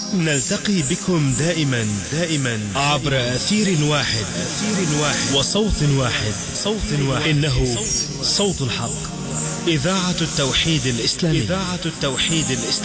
نلتقي بكم دائما عبر أثير واحد وصوت واحد إنه صوت الحق، إذاعة التوحيد الإسلامي.